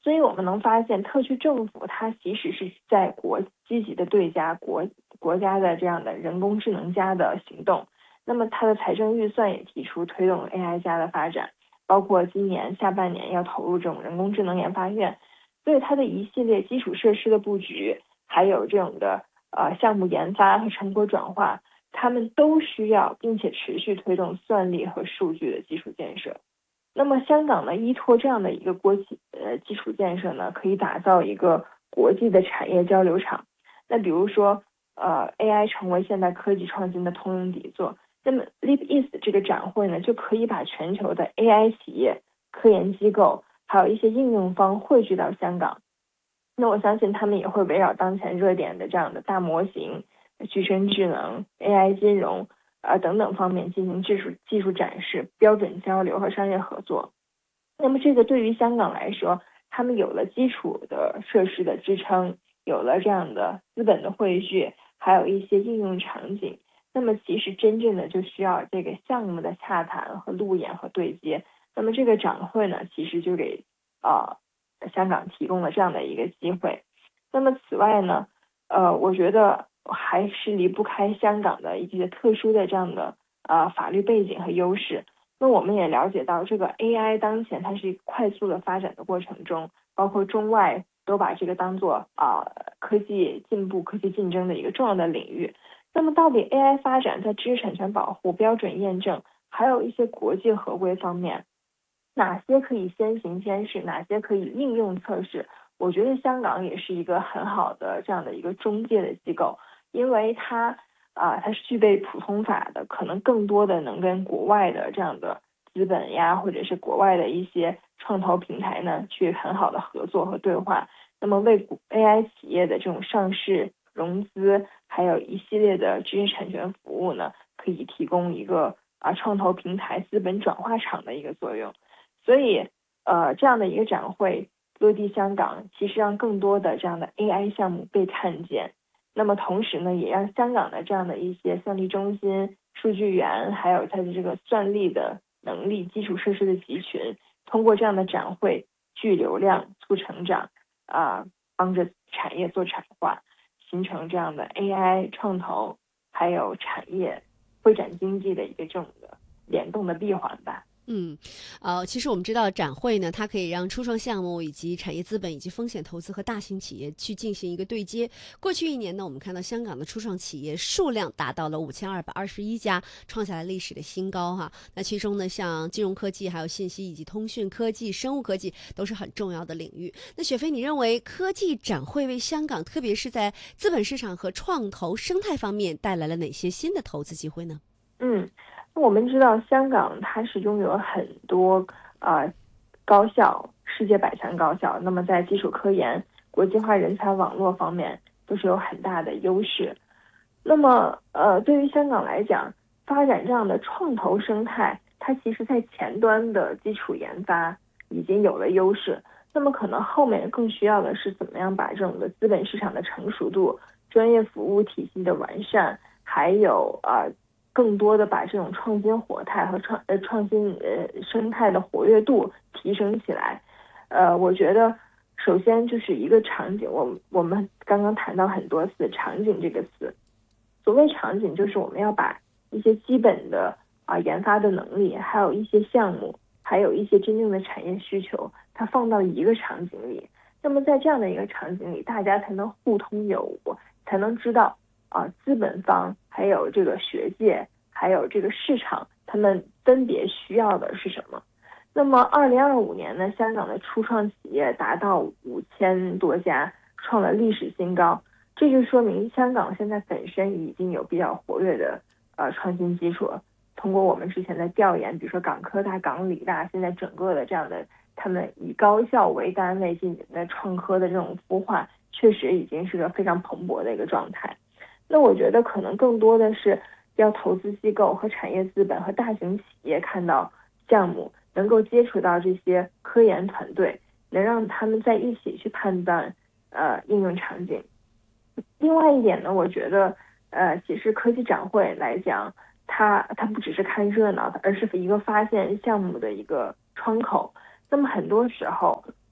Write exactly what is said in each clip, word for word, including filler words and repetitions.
所以我们能发现，特区政府它其实是在国积极的对加国国家的这样的人工智能加的行动。那么它的财政预算也提出推动 A I 加的发展，包括今年下半年要投入这种人工智能研发院。所以它的一系列基础设施的布局，还有这种的呃项目研发和成果转化，他们都需要并且持续推动算力和数据的基础建设。那么香港呢，依托这样的一个国际呃基础建设呢，可以打造一个国际的产业交流场。那比如说，呃 A I 成为现代科技创新的通用底座，那么 Leap East 这个展会呢，就可以把全球的 A I 企业、科研机构，还有一些应用方汇聚到香港。那我相信他们也会围绕当前热点的这样的大模型、具身智能、A I 金融呃等等方面进行技术技术展示、标准交流和商业合作。那么这个对于香港来说，他们有了基础的设施的支撑，有了这样的资本的汇聚，还有一些应用场景。那么其实真正的就需要这个项目的洽谈和路演和对接。那么这个展会呢，其实就给呃香港提供了这样的一个机会。那么此外呢，呃，我觉得还是离不开香港的一些特殊的这样的呃法律背景和优势。那我们也了解到，这个 A I 当前它是一个快速的发展的过程中，包括中外都把这个当做啊、呃、科技进步、科技竞争的一个重要的领域。那么到底 A I 发展在知识产权保护、标准验证，还有一些国际合规方面，哪些可以先行先试，哪些可以应用测试？我觉得香港也是一个很好的这样的一个中介的机构，因为它啊、呃，它是具备普通法的，可能更多的能跟国外的这样的资本呀，或者是国外的一些创投平台呢，去很好的合作和对话。那么为 A I 企业的这种上市、融资，还有一系列的知识产权服务呢，可以提供一个啊创投平台资本转化场的一个作用。所以，呃，这样的一个展会落地香港，其实让更多的这样的 A I 项目被看见。那么同时呢，也让香港的这样的一些算力中心、数据源，还有它的这个算力的能力、基础设施的集群，通过这样的展会聚流量、促成长，啊、呃，帮着产业做产化，形成这样的 A I 创投还有产业会展经济的一个这种的联动的闭环吧。 嗯，呃，其实我们知道展会呢，它可以让初创项目以及产业资本以及风险投资和大型企业去进行一个对接。过去一年呢，我们看到香港的初创企业数量达到了五千二百二十一家，创下了历史的新高哈。那其中呢，像金融科技、还有信息以及通讯科技、生物科技都是很重要的领域。那雪飞，你认为科技展会为香港，特别是在资本市场和创投生态方面带来了哪些新的投资机会呢？ 嗯。我们知道香港它是拥有很多呃高校，世界百强高校，那么在基础科研、国际化人才网络方面都是有很大的优势。那么呃，对于香港来讲，发展这样的创投生态，它其实在前端的基础研发已经有了优势。那么可能后面更需要的是怎么样把这种的资本市场的成熟度、专业服务体系的完善，还有呃更多的把这种创新活态和创呃创新呃生态的活跃度提升起来。呃，我觉得首先就是一个场景，我我们刚刚谈到很多次场景这个词。所谓场景，就是我们要把一些基本的啊、呃、研发的能力，还有一些项目，还有一些真正的产业需求，它放到一个场景里。那么在这样的一个场景里，大家才能互通有无，才能知道啊、呃、资本方还有这个学界还有这个市场，他们分别需要的是什么。那么二零二五年呢，香港的初创企业达到五千多家，创了历史新高。这就说明香港现在本身已经有比较活跃的呃创新基础。通过我们之前的调研，比如说港科大、港理大，现在整个的这样的他们以高校为单位进行的创科的这种孵化，确实已经是个非常蓬勃的一个状态。那我觉得可能更多的是要投资机构和产业资本和大型企业看到项目，能够接触到这些科研团队，能让他们在一起去判断呃应用场景。另外一点呢，我觉得，呃，其实科技展会来讲，它它不只是看热闹的，而是一个发现项目的一个窗口。那么很多时候，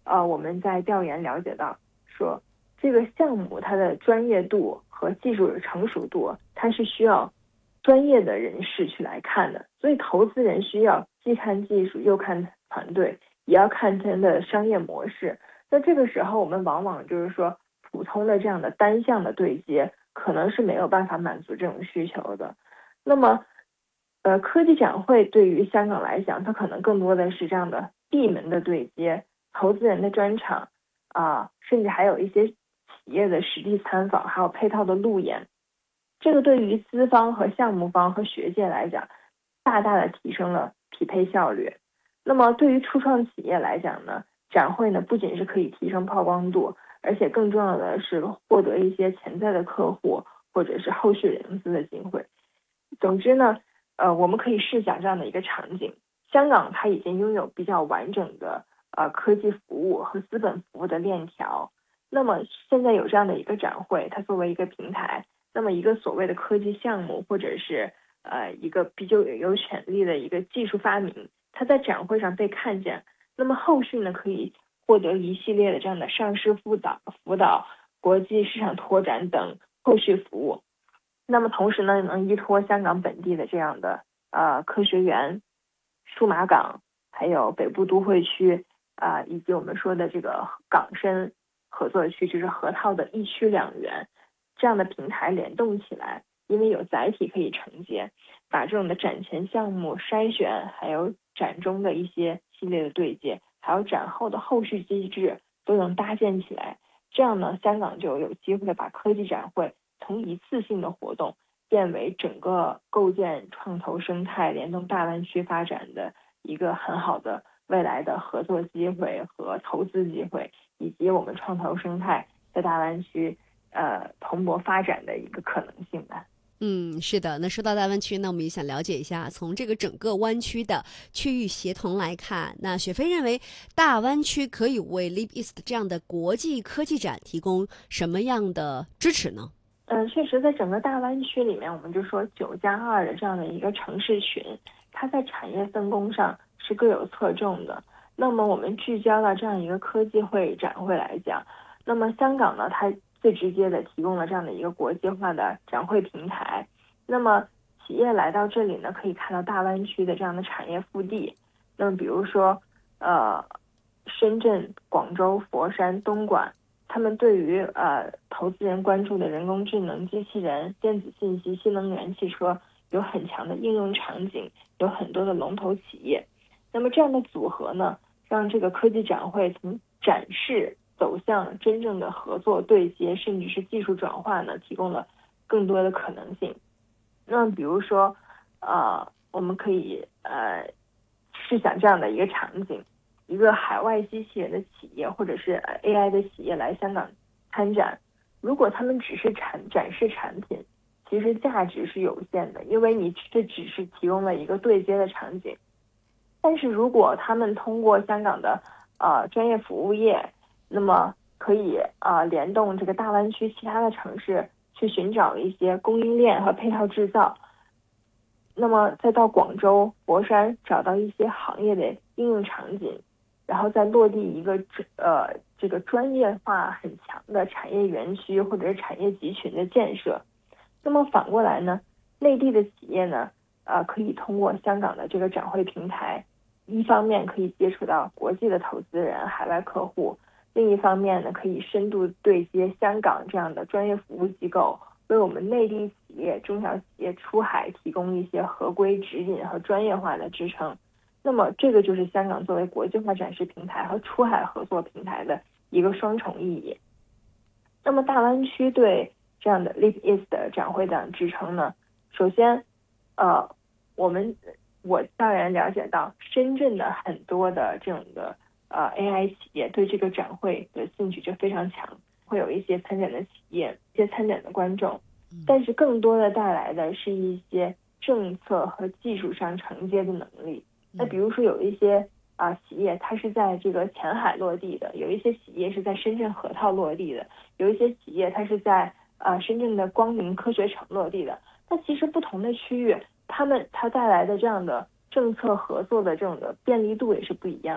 呃，我们在调研了解到说，这个项目它的专业度和技术成熟度，它是需要专业的人士去来看的，所以投资人需要既看技术又看团队，也要看它的商业模式。那这个时候我们往往就是说，普通的这样的单项的对接可能是没有办法满足这种需求的。那么呃，科技展会对于香港来讲，它可能更多的是这样的闭门的对接，投资人的专场啊、呃，甚至还有一些企业的实地参访，还有配套的路演。这个对于资方和项目方和学界来讲，大大的提升了匹配效率。那么对于初创企业来讲呢，展会呢不仅是可以提升曝光度，而且更重要的是获得一些潜在的客户或者是后续融资的机会。总之呢，呃，我们可以试想这样的一个场景：香港它已经拥有比较完整的呃科技服务和资本服务的链条。那么现在有这样的一个展会，它作为一个平台，那么一个所谓的科技项目或者是呃一个比较有潜力的一个技术发明，它在展会上被看见，那么后续呢可以获得一系列的这样的上市辅导、辅导、国际市场拓展等后续服务。那么同时呢，能依托香港本地的这样的呃科学园、数码港，还有北部都会区啊、呃，以及我们说的这个港深合作区，就是河套的一区两园这样的平台联动起来，因为有载体可以承接，把这种的展前项目筛选，还有展中的一些系列的对接，还有展后的后续机制都能搭建起来。这样呢，香港就有机会把科技展会从一次性的活动变为整个构建创投生态、联动大湾区发展的一个很好的未来的合作机会和投资机会，以及我们创投生态在大湾区呃蓬勃发展的一个可能性吧。 嗯，是的。那说到大湾区呢，我们也想了解一下，从这个整个湾区的区域协同来看，那雪飞认为大湾区可以为 Leap East 这样的国际科技展提供什么样的支持呢？ 嗯，确实，在整个大湾区里面，我们就说九加二的这样的一个城市群，它在产业分工上是各有侧重的。那么我们聚焦到这样一个科技会展会来讲，那么香港呢，它最直接的提供了这样的一个国际化的展会平台。那么企业来到这里呢，可以看到大湾区的这样的产业腹地。那么比如说，呃，深圳、广州、佛山、东莞。他们对于呃投资人关注的人工智能、机器人、电子信息、新能源汽车有很强的应用场景，有很多的龙头企业。那么这样的组合呢，让这个科技展会从展示走向真正的合作对接，甚至是技术转化呢，提供了更多的可能性。那么比如说，呃，我们可以呃试想这样的一个场景。一个海外机器人的企业或者是 A I 的企业来香港参展，如果他们只是产展示产品，其实价值是有限的，因为你这只是提供了一个对接的场景。但是如果他们通过香港的呃专业服务业，那么可以呃联动这个大湾区其他的城市去寻找一些供应链和配套制造，那么再到广州、佛山找到一些行业的应用场景。然后再落地一个呃这个专业化很强的产业园区或者是产业集群的建设。那么反过来呢，内地的企业呢，呃可以通过香港的这个展会平台，一方面可以接触到国际的投资人、海外客户，另一方面呢，可以深度对接香港这样的专业服务机构，为我们内地企业、中小企业出海提供一些合规指引和专业化的支撑。那么这个就是香港作为国际化展示平台和出海合作平台的一个双重意义。那么大湾区对这样的 Leap East 的展会的支撑呢？首先，呃，我们我当然了解到深圳的很多的这种的呃 A I 企业对这个展会的兴趣就非常强，会有一些参展的企业、一些参展的观众，但是更多的带来的是一些政策和技术上承接的能力。那比如说有一些啊、呃、企业它是在这个前海落地的，有一些企业是在深圳河套落地的，有一些企业它是在呃深圳的光明科学城落地的。那其实不同的区域，他们它带来的这样的政策合作的这种的便利度也是不一样的。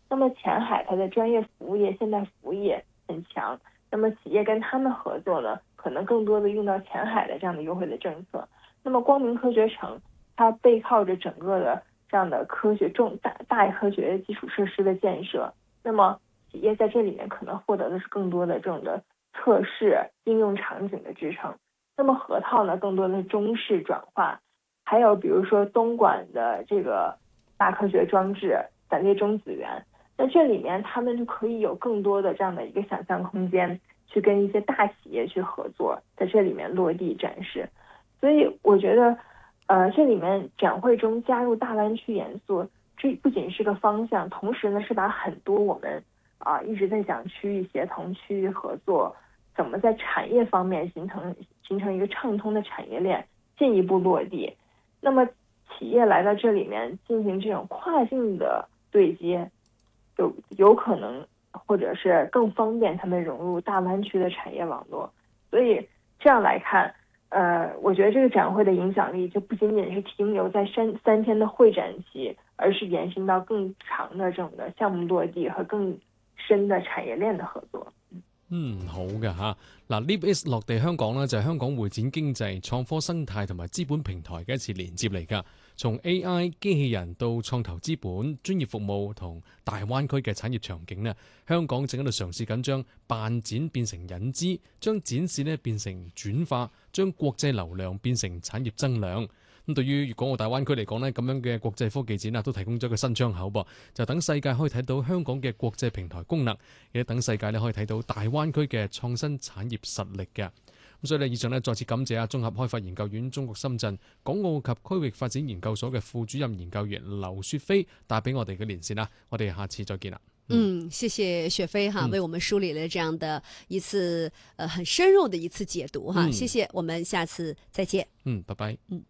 那么前海它的专业服务业、现代服务业很强，那么企业跟他们合作呢，可能更多的用到前海的这样的优惠的政策。那么光明科学城它背靠着整个的这样的科学重大大科学基础设施的建设，那么企业在这里面可能获得的是更多的这种的测试应用场景的支撑。那么河套呢，更多的是中式转化，还有比如说东莞的这个大科学装置散裂中子源，那这里面他们就可以有更多的这样的一个想象空间，去跟一些大企业去合作，在这里面落地展示。所以我觉得呃，这里面展会中加入大湾区元素，这不仅是个方向，同时呢是把很多我们啊、呃、一直在讲区域协同、区域合作，怎么在产业方面形成形成一个畅通的产业链，进一步落地。那么企业来到这里面进行这种跨境的对接，有有可能或者是更方便他们融入大湾区的产业网络。所以这样来看，呃，我觉得这个展会的影响力就不仅仅是停留在三三天的会展期，而是延伸到更长的这种的項目落地和更深的產業鏈的合作。 嗯，好嘅吓。嗱 LeapIS 落地香港呢，就係香港會展經濟、創科生態同埋資本平台嘅一次連接嚟㗎。從 A I、機器人到創投資本、專業服務同大灣區嘅產業場景呢，香港正喺度嘗試緊將辦展變成引資，將展示呢變成轉化，將國際流量變成產業增量。咁對於粵港澳大灣區嚟講呢，咁樣嘅國際科技展啊，都提供咗一個新窗口噃，就等世界可以睇到香港嘅國際平台功能，亦都等世界咧可以睇到大灣區嘅創新產業實力嘅。咁所以咧，以上咧再次感謝啊綜合開發研究院中國深圳港澳及區域發展研究所嘅副主任研究員劉雪飛帶俾我哋嘅連線啦。我哋下次再見啦。 嗯，謝謝雪飛哈，為我們梳理了這樣的一次呃很深入的一次解讀哈，謝謝，我們下次再見。 嗯，拜拜。嗯。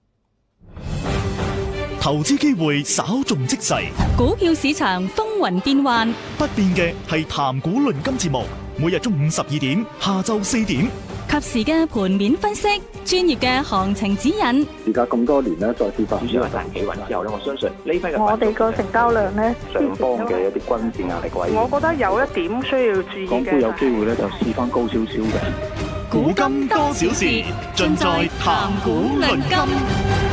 投資機會稍縱即逝， 股票市場風雲變幻， 不變嘅係談股論金節目，每日中午十二點，下晝四點， 及時嘅盤面分析，專業嘅行情指引。 而家咁多年咧，再次發主要係彈企穩之後咧，我相信呢批嘅我哋個成交量咧， 上方嘅一啲均線壓力位， 我覺得有一點需要注意嘅， 港股有機會咧就試翻高少少嘅。 古今多少事，盡在談股論金。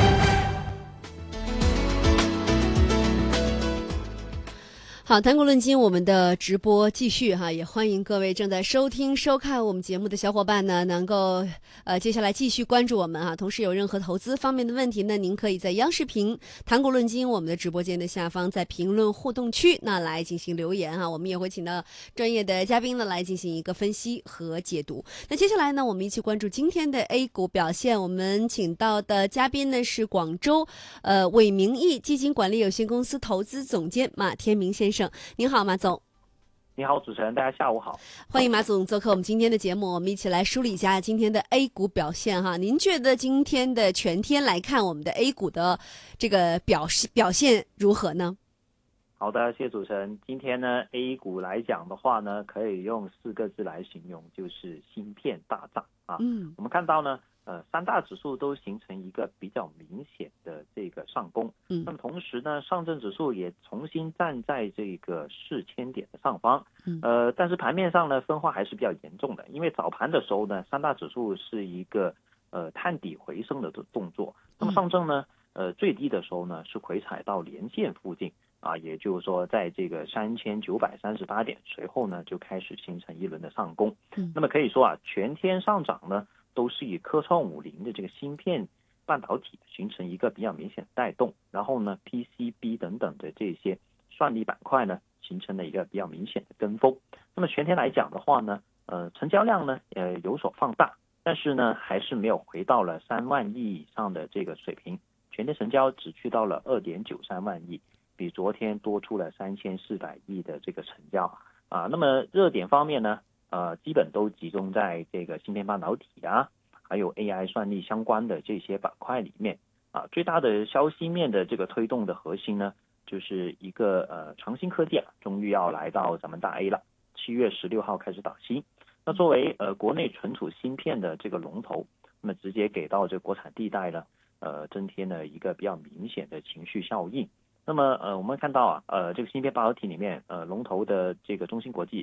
好，談股論金，我們的直播繼續哈，也歡迎各位正在收聽收看我們節目的小伙伴呢，能夠呃接下來繼續關注我們啊。同時有任何投資方面的問題呢，您可以在央視頻談股論金我們的直播間的下方，在評論互動區那來進行留言哈，我們也會請到專業的嘉賓呢來進行一個分析和解讀。那接下來呢，我們一起關注今天的 A 股表現，我們請到的嘉賓呢是廣州呃偉明義基金管理有限公司投資總監馬天明先生。您好，馬總。 你好，主持人，大家下午好。 歡迎馬總做客我們今天的節目，我們一起來梳理一下今天的 A 股表現哈。您覺得今天的全天來看，我們的 A 股的這個表表現如何呢？ 好的，謝謝主持人。今天呢 A 股來講的話呢，可以用四個字來形容，就是芯片大戰啊。嗯，我們看到呢。呃，三大指數都形成一個比較明顯的這個上攻，嗯，那麼同時呢，上證指數也重新站在這個四千點的上方，嗯，呃，但是盤面上呢，分化還是比較嚴重的，因為早盤的時候呢，三大指數是一個呃探底回升的動作，那麼上證呢，呃，最低的時候呢是回踩到連線附近啊，也就是說在這個三千九百三十八點，隨後呢就開始形成一輪的上攻，嗯，那麼可以說啊，全天上漲呢，都是以科創五零的這個芯片半導體形成一個比較明顯的帶動，然後呢 P C B 等等的這些算力板塊呢形成了一個比較明顯的跟風。那麼全天來講的話呢，呃，成交量呢呃有所放大，但是呢還是沒有回到了三萬億以上的這個水平，全天成交只去到了二點九三萬億，比昨天多出了三千四百億的這個成交啊。那麼熱點方面呢，呃，基本都集中在這個芯片半導體啊，還有 A I 算力相關的這些板塊裡面啊。最大的消息面的這個推動的核心呢，就是一個呃長興科技啊，終於要來到咱們大 A 了，七月十六號開始導新。那作為呃國內存儲芯片的這個龍頭，那麼直接給到這個國產地帶呢，呃增添了一個比較明顯的情緒效應。 那么呃，我们看到啊，呃，这个芯片半导体里面，呃，龙头的这个中芯国际